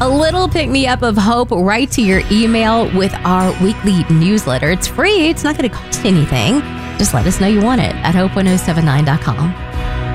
a little pick-me-up of hope right to your email with our weekly newsletter. It's free. It's not going to cost anything. Just let us know you want it at hope1079.com.